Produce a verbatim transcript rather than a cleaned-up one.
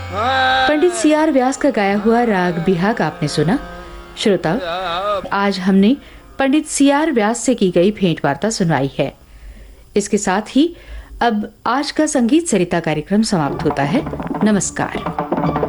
पंडित C R व्यास का गाया हुआ राग बिहाग आपने सुना। श्रोता, आज हमने पंडित सी आर व्यास से की गई भेंट वार्ता सुनाई है। इसके साथ ही अब आज का संगीत सरिता कार्यक्रम समाप्त होता है। नमस्कार।